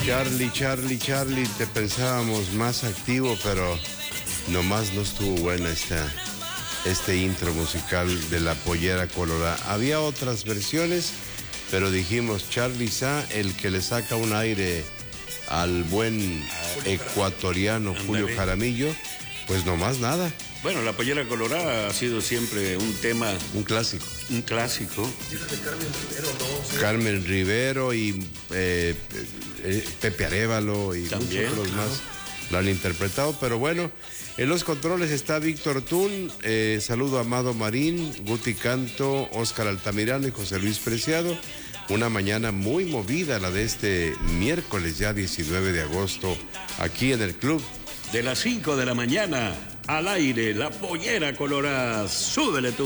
Charlie, te pensábamos más activo, pero nomás no estuvo buena este intro musical de La Pollera Colorada. Había otras versiones, pero dijimos, Charly Sa, el que le saca un aire al buen ecuatoriano Julio Jaramillo, pues nomás nada. Bueno, La Pollera Colorada ha sido siempre un tema... Un clásico. Un clásico. Carmen Rivero y Pepe Arévalo y también, muchos otros más lo han interpretado, pero bueno, en los controles está Víctor Tún, saludo a Amado Marín, Guti Canto, Óscar Altamirano y José Luis Preciado. Una mañana muy movida la de este miércoles ya 19 de agosto aquí en el club. De las 5 de la mañana, al aire, La Pollera Colorada, súbele tú.